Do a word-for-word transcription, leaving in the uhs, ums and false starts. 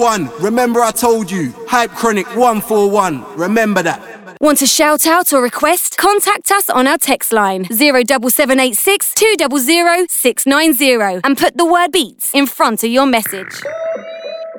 one. Remember I told you. Hype Chronic one four one. Remember that. Want to shout out or request? Contact us on our text line zero seven seven eight six two zero zero six nine zero and put the word beats in front of your message.